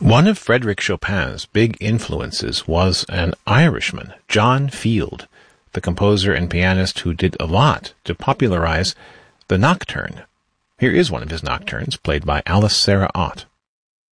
One of Frédéric Chopin's big influences was an Irishman, John Field, the composer and pianist who did a lot to popularize the nocturne. Here is one of his nocturnes, played by Alice Sarah Ott.